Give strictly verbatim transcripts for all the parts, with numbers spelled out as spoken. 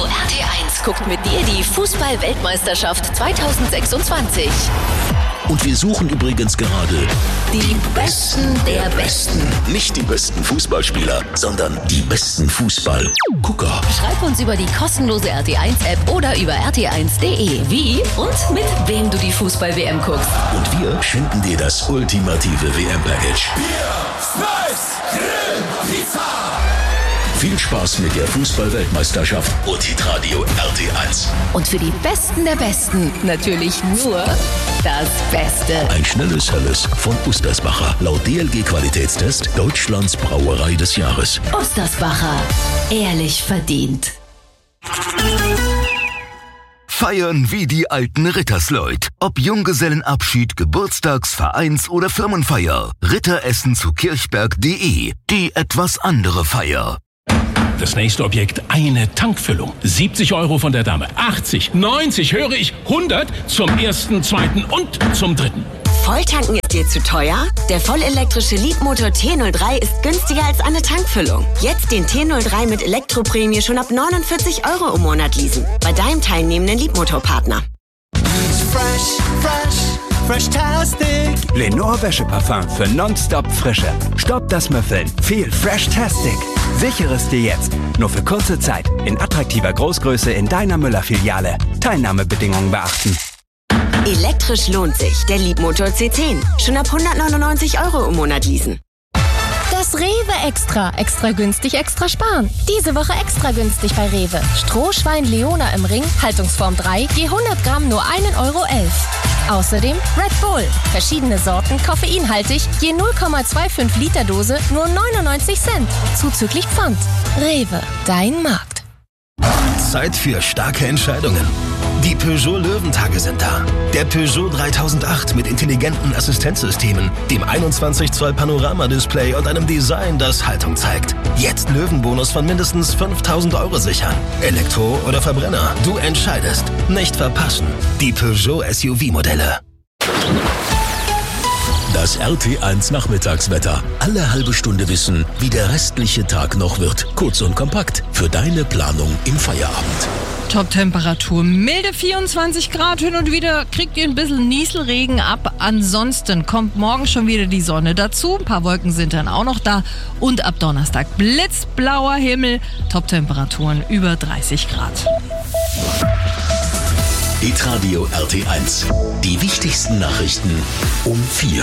R T eins guckt mit dir die Fußball-Weltmeisterschaft zwanzig sechsundzwanzig. Und wir suchen übrigens gerade die Besten der Besten. nicht die besten Fußballspieler, sondern die besten Fußballgucker. Schreib uns über die kostenlose R T eins App oder über r t eins punkt d e, wie und mit wem du die Fußball-W M guckst. Und wir schenken dir das ultimative W M-Package. Bier, Schweiß, Grill, Pizza. Viel Spaß mit der Fußball-Weltmeisterschaft und Hitradio R T eins. Und für die Besten der Besten natürlich nur das Beste. Ein schnelles Helles von Ostersbacher. Laut D L G-Qualitätstest Deutschlands Brauerei des Jahres. Ostersbacher. Ehrlich verdient. Feiern wie die alten Rittersleut. Ob Junggesellenabschied, Geburtstags-, Vereins- oder Firmenfeier. Ritteressen zu kirchberg punkt de. Die etwas andere Feier. Das nächste Objekt, eine Tankfüllung. siebzig Euro von der Dame. achtzig, neunzig, höre ich, hundert zum ersten, zweiten und zum dritten. Volltanken ist dir zu teuer? Der vollelektrische Leapmotor T null drei ist günstiger als eine Tankfüllung. Jetzt den T null drei mit Elektroprämie schon ab neunundvierzig Euro im Monat leasen. Bei deinem teilnehmenden Leapmotor-Partner. Fresh, fresh, fresh-tastic. Lenore Wäscheparfum für nonstop Frische. Stopp das Müffeln. Viel Fresh-tastic. Sichere es dir jetzt. Nur für kurze Zeit. In attraktiver Großgröße in deiner Müller-Filiale. Teilnahmebedingungen beachten. Elektrisch lohnt sich. Der Leapmotor C zehn. Schon ab hundertneunundneunzig Euro im Monat leasen. Das Rewe Extra. Extra günstig, extra sparen. Diese Woche extra günstig bei Rewe. Strohschwein Leona im Ring, Haltungsform drei, je hundert Gramm nur ein Euro elf. Außerdem Red Bull. Verschiedene Sorten, koffeinhaltig, je null Komma fünfundzwanzig Liter Dose, nur neunundneunzig Cent. Zuzüglich Pfand. Rewe, dein Markt. Zeit für starke Entscheidungen. Die Peugeot Löwentage sind da. Der Peugeot dreitausendacht mit intelligenten Assistenzsystemen, dem einundzwanzig Zoll Panoramadisplay und einem Design, das Haltung zeigt. Jetzt Löwenbonus von mindestens fünftausend Euro sichern. Elektro oder Verbrenner, du entscheidest. Nicht verpassen. Die Peugeot S U V-Modelle. Das R T eins Nachmittagswetter. Alle halbe Stunde wissen, wie der restliche Tag noch wird. Kurz und kompakt für deine Planung im Feierabend. Top-Temperatur, milde vierundzwanzig Grad, hin und wieder kriegt ihr ein bisschen Nieselregen ab. Ansonsten kommt morgen schon wieder die Sonne dazu. Ein paar Wolken sind dann auch noch da. Und ab Donnerstag blitzblauer Himmel, Top-Temperaturen über dreißig Grad. Hitradio R T eins. Die wichtigsten Nachrichten um vier.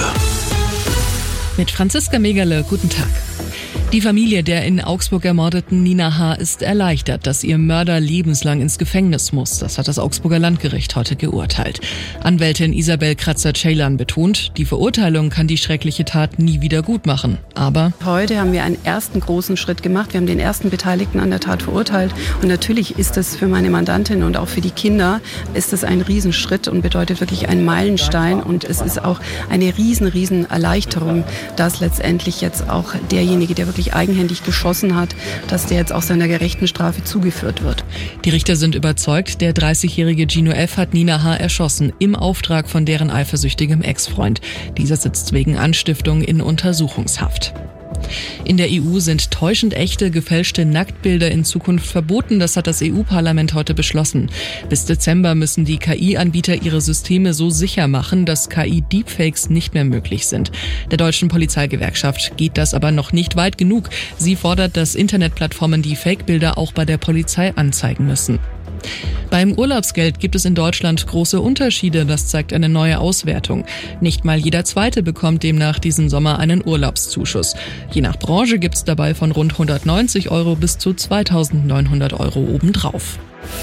Mit Franziska Megerle, guten Tag. Die Familie der in Augsburg ermordeten Nina H. ist erleichtert, dass ihr Mörder lebenslang ins Gefängnis muss. Das hat das Augsburger Landgericht heute geurteilt. Anwältin Isabel Kratzer-Ceylan betont, die Verurteilung kann die schreckliche Tat nie wieder gut machen. Aber heute haben wir einen ersten großen Schritt gemacht. Wir haben den ersten Beteiligten an der Tat verurteilt. Und natürlich ist es für meine Mandantin und auch für die Kinder ist es ein Riesenschritt und bedeutet wirklich einen Meilenstein. Und es ist auch eine riesen, riesen Erleichterung, dass letztendlich jetzt auch derjenige, der wirklich eigenhändig geschossen hat, dass der jetzt auch seiner gerechten Strafe zugeführt wird. Die Richter sind überzeugt, der dreißigjährige Gino F. hat Nina H. erschossen, im Auftrag von deren eifersüchtigem Ex-Freund. Dieser sitzt wegen Anstiftung in Untersuchungshaft. In der E U sind täuschend echte, gefälschte Nacktbilder in Zukunft verboten. Das hat das E U-Parlament heute beschlossen. Bis Dezember müssen die K I-Anbieter ihre Systeme so sicher machen, dass K I-Deepfakes nicht mehr möglich sind. Der deutschen Polizeigewerkschaft geht das aber noch nicht weit genug. Sie fordert, dass Internetplattformen die Fake-Bilder auch bei der Polizei anzeigen müssen. Beim Urlaubsgeld gibt es in Deutschland große Unterschiede, das zeigt eine neue Auswertung. Nicht mal jeder Zweite bekommt demnach diesen Sommer einen Urlaubszuschuss. Je nach Branche gibt es dabei von rund hundertneunzig Euro bis zu zweitausendneunhundert Euro obendrauf.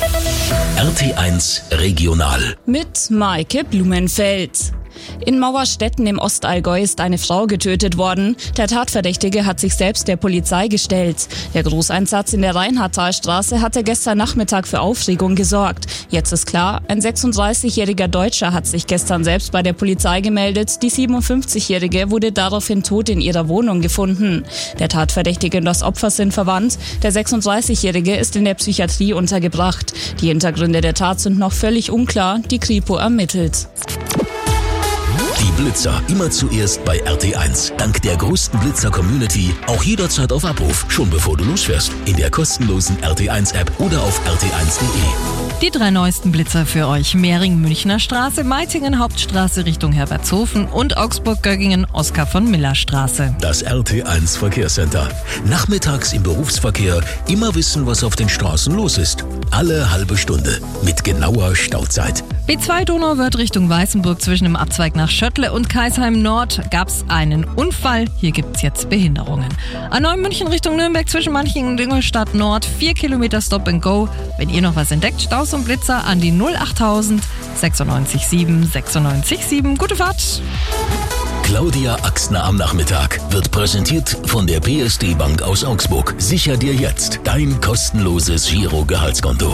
R T eins Regional. Mit Maike Blumenfeld. In Mauerstetten im Ostallgäu ist eine Frau getötet worden. Der Tatverdächtige hat sich selbst der Polizei gestellt. Der Großeinsatz in der Reinhardtalstraße hatte gestern Nachmittag für Aufregung gesorgt. Jetzt ist klar, ein sechsunddreißigjähriger Deutscher hat sich gestern selbst bei der Polizei gemeldet. Die siebenundfünfzigjährige wurde daraufhin tot in ihrer Wohnung gefunden. Der Tatverdächtige und das Opfer sind verwandt. Der sechsunddreißigjährige ist in der Psychiatrie untergebracht. Die Hintergründe der Tat sind noch völlig unklar. Die Kripo ermittelt. Die Blitzer immer zuerst bei R T eins. Dank der größten Blitzer-Community auch jederzeit auf Abruf, schon bevor du losfährst. In der kostenlosen R T eins App oder auf R T eins Punkt de. Die drei neuesten Blitzer für euch. Mehring Münchner Straße, Meitingen Hauptstraße Richtung Herbertshofen und Augsburg-Göggingen Oskar von Miller Straße. Das R T eins Verkehrscenter. Nachmittags im Berufsverkehr immer wissen, was auf den Straßen los ist. Alle halbe Stunde mit genauer Stauzeit. B zwei Donauwörth Richtung Weißenburg zwischen dem Abzweig nach Schöttle und Kaisheim Nord gab es einen Unfall. Hier gibt es jetzt Behinderungen. A neun München Richtung Nürnberg zwischen Manching und Ingolstadt Nord. vier Kilometer Stop and Go. Wenn ihr noch was entdeckt, Staus und Blitzer an die null achttausend sechsundneunzig sieben sechsundneunzig sieben. Gute Fahrt! Claudia Axner am Nachmittag wird präsentiert von der P S D Bank aus Augsburg. Sicher dir jetzt dein kostenloses Giro-Gehaltskonto.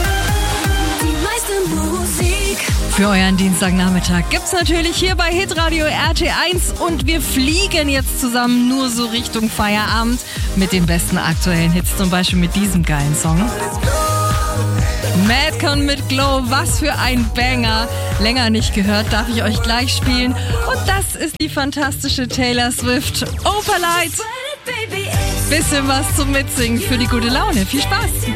Für euren Dienstagnachmittag gibt's natürlich hier bei Hitradio R T eins und wir fliegen jetzt zusammen nur so Richtung Feierabend mit den besten aktuellen Hits, zum Beispiel mit diesem geilen Song. Madcon mit Glow, was für ein Banger. Länger nicht gehört, darf ich euch gleich spielen. Und das ist die fantastische Taylor Swift. Opalite. Bisschen was zum Mitsingen für die gute Laune. Viel Spaß.